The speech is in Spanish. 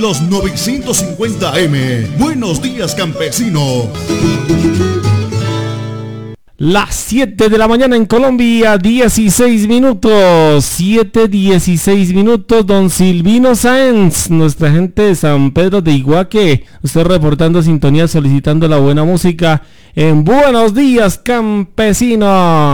Los 950M. Buenos días, campesino. Las 7 de la mañana en Colombia, 16 minutos. 7:16 minutos. Don Silvino Sáenz, nuestra gente de San Pedro de Iguaque. Usted reportando sintonía, solicitando la buena música en Buenos Días, Campesino.